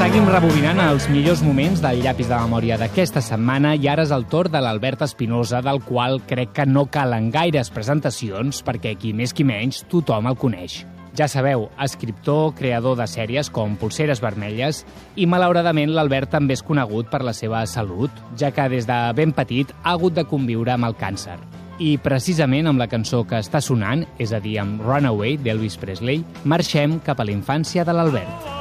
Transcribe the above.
Seguim rebobinant els millors moments del llapis de memòria d'aquesta setmana i ara és el torn de l'Albert Espinosa, del qual crec que no calen gaires presentacions perquè qui més qui menys tothom el coneix. Ja sabeu, escriptor, creador de sèries com Polseres Vermelles i malauradament l'Albert també és conegut per la seva salut, ja que des de ben petit ha hagut de conviure amb el càncer. I precisament amb la cançó que està sonant, és a dir, amb Runaway d'Elvis Presley, marxem cap a la infància de l'Albert.